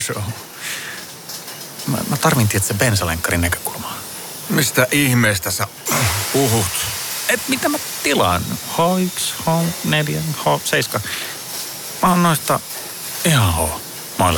show. Mä tarvin tietysti bensalenkkarin näkökulmaa. Mistä ihmeestä sä puhut? Mitä mä tilaan? H1, H4, H7. Mä oon noista ihan H.